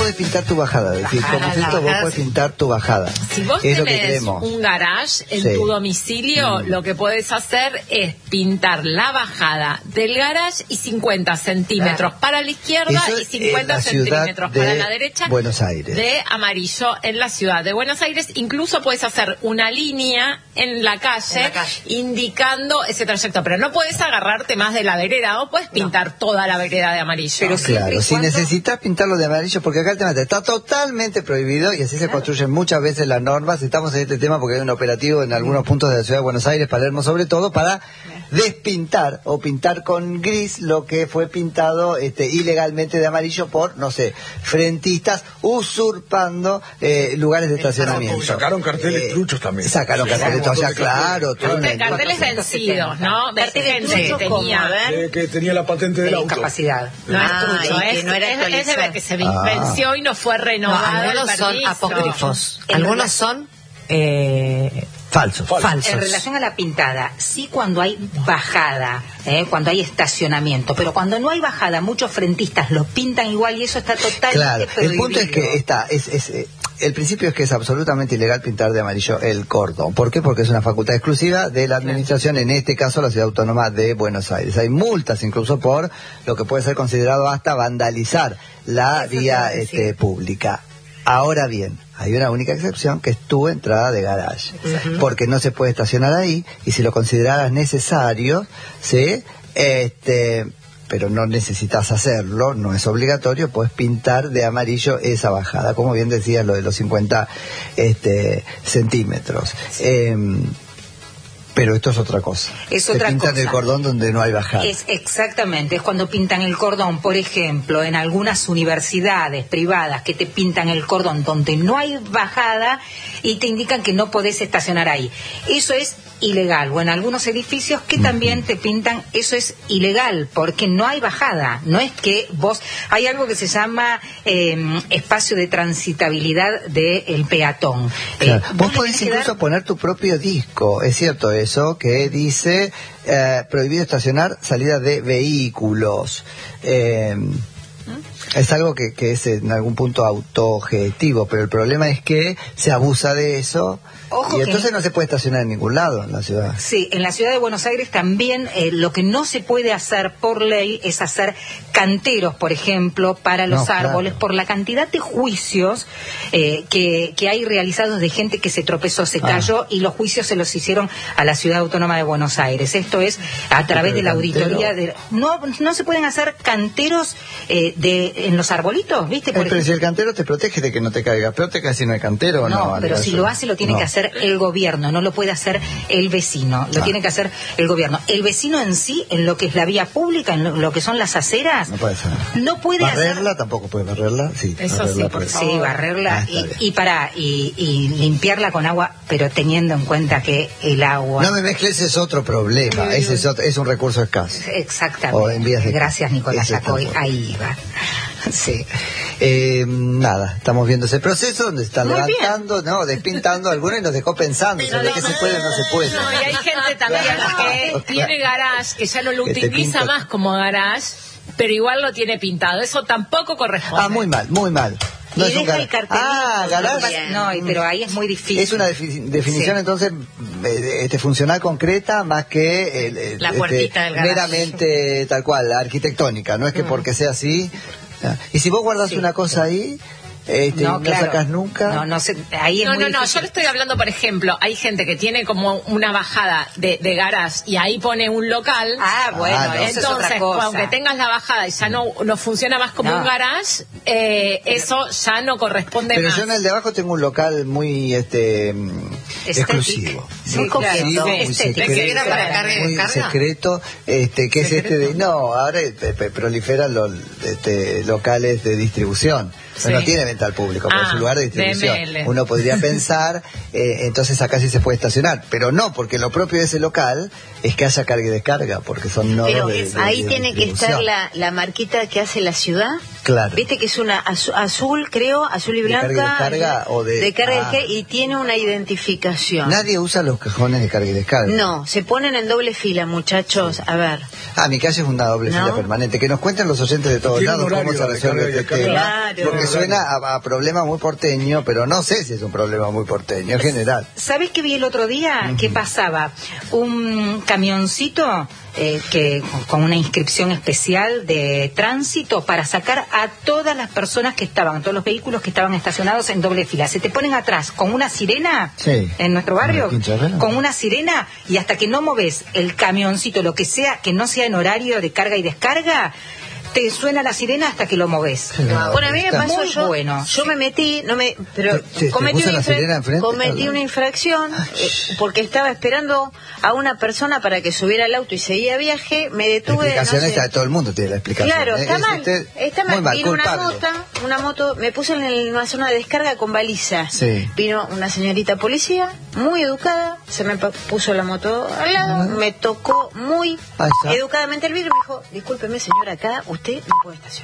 podés pintar tu bajada. Es decir, como esto, vos podés pintar tu bajada. Si vos tenés un garage en tu domicilio, lo que podés hacer es pintar la bajada del garage y 50 centímetros para la izquierda y 50 centímetros para la derecha. Buenos Aires. De amarillo en la ciudad de Buenos Aires. Incluso puedes hacer una línea en la calle, indicando ese trayecto, pero no puedes agarrarte más de la vereda, o puedes pintar toda la vereda de amarillo. Pero claro, si necesitas pintarlo de amarillo, porque acá el tema está totalmente prohibido y así se construyen muchas veces las normas. Estamos en este tema porque hay un operativo en algunos puntos de la ciudad de Buenos Aires, Palermo sobre todo, para despintar o pintar con gris lo que fue pintado ilegalmente de amarillo por, no sé, frentistas usurpando lugares de estacionamiento. Sacaron carteles truchos también. Sacaron carteles truchos, claro. Carteles vencidos, ¿no? De gente que tenía la patente del auto. Incapacidad. No es trucho, que no era es de ver que se venció y no fue renovado. Algunos son apócrifos. Algunos son falsos. En relación a la pintada, sí, cuando hay bajada, cuando hay estacionamiento, pero cuando no hay bajada, muchos frentistas lo pintan igual y eso está totalmente prohibido. El punto es que el principio es que es absolutamente ilegal pintar de amarillo el cordón. ¿Por qué? Porque es una facultad exclusiva de la administración, en este caso la Ciudad Autónoma de Buenos Aires. Hay multas incluso por lo que puede ser considerado hasta vandalizar la vía pública. Ahora bien, hay una única excepción, que es tu entrada de garage, porque no se puede estacionar ahí, y si lo consideraras necesario, pero no necesitas hacerlo, no es obligatorio, puedes pintar de amarillo esa bajada, como bien decías, lo de los 50 centímetros. Pero esto es otra cosa. Pintan el cordón donde no hay bajada. Exactamente, es cuando pintan el cordón, por ejemplo, en algunas universidades privadas que te pintan el cordón donde no hay bajada y te indican que no podés estacionar ahí. Eso es ilegal, o en algunos edificios que también te pintan, eso es ilegal, porque no hay bajada, no es que hay algo que se llama espacio de transitabilidad del peatón. Claro. Vos podés incluso poner tu propio disco, es cierto eso, que dice prohibido estacionar salida de vehículos. Es algo que es en algún punto autoobjetivo, pero el problema es que se abusa de eso. Ojo, y entonces no se puede estacionar en ningún lado en la ciudad. Sí, en la ciudad de Buenos Aires también lo que no se puede hacer por ley es hacer canteros, por ejemplo, para los árboles, por la cantidad de juicios que hay realizados de gente que se tropezó, se cayó, y los juicios se los hicieron a la Ciudad Autónoma de Buenos Aires. Esto es a través de la auditoría. No se pueden hacer canteros en los arbolitos, ¿viste? Pero si el cantero te protege de que no te caiga, pero te cae si no hay cantero. No, pero si lo hace, lo tiene que hacer el gobierno, no lo puede hacer el vecino, lo tiene que hacer el gobierno. El vecino en sí, en lo que es la vía pública, en lo que son las aceras, no puede hacer. No puede barrerla, hacer... tampoco puede barrerla, sí. Eso barrerla, sí, por favor. Sí, barrerla y limpiarla con agua, pero teniendo en cuenta que el agua... No me mezcles, es otro problema, ese es un recurso escaso. Exactamente. Gracias, Nicolás Yacoy, ahí va. Sí. Nada, estamos viendo ese proceso donde se están levantando, despintando algunos, y nos dejó pensando sobre qué se puede o no se puede. No, y hay gente también que tiene garage, que ya no lo utiliza más como garage, pero igual lo tiene pintado. Eso tampoco corresponde. Muy mal, muy mal. No es un garage. Garage. No, pero ahí es muy difícil. Es una definición entonces funcional concreta más que la puertita del garage. Meramente tal cual, arquitectónica. No es que porque sea así. Y si vos guardas una cosa ahí, no sacas nunca. No, ahí es muy difícil. Yo le estoy hablando, por ejemplo, hay gente que tiene como una bajada de garage y ahí pone un local. Bueno, entonces, eso es otra cosa. Aunque tengas la bajada y ya no funciona más como un garage, eso ya no corresponde más. Pero yo en el de abajo tengo un local muy exclusivo. Muy completo. Muy secreto, que es ahora proliferan los locales de distribución. No tiene venta al público, pero es un lugar de distribución. Uno podría pensar, entonces acá sí se puede estacionar, pero no, porque lo propio de ese local es que haya carga y descarga, porque son nodos ahí tiene que estar la marquita que hace la ciudad. Claro. Viste que es una azul, creo, azul y blanca. ¿De carga o de carga y descarga, y tiene una identificación. Nadie usa los cajones de carga y descarga. No, se ponen en doble fila, muchachos. A ver. Mi calle es una doble fila permanente. Que nos cuenten los oyentes de todos lados cómo se resuelve este tema. Claro. Porque suena a problema muy porteño, pero no sé si es un problema muy porteño, en general. ¿Sabés qué vi el otro día? Que pasaba un camioncito que con una inscripción especial de tránsito para sacar a todas las personas que estaban, todos los vehículos que estaban estacionados en doble fila. Se te ponen atrás con una sirena en nuestro barrio, con una sirena, y hasta que no moves el camioncito, lo que sea, que no sea en horario de carga y descarga, te suena la sirena hasta que lo moves. Bueno, a mí me pasó, yo me metí, pero cometí una infracción porque estaba esperando a una persona para que subiera al auto y seguía viaje, me detuve. La explicación esta de todo el mundo tiene la explicación. Claro, está mal. Vino una moto, me puse en una zona de descarga con baliza. Vino una señorita policía, muy educada, se me puso la moto al lado, me tocó muy educadamente el vidrio y me dijo, discúlpeme señora, acá usted no puede estacionar.